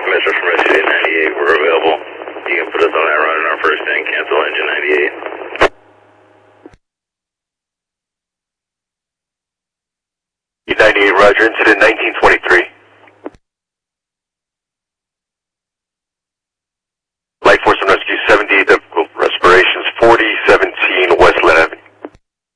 Mr. from Rescue 98, we're available. You can put us on that run in our first and cancel engine 98. 98, Roger. Incident 1920.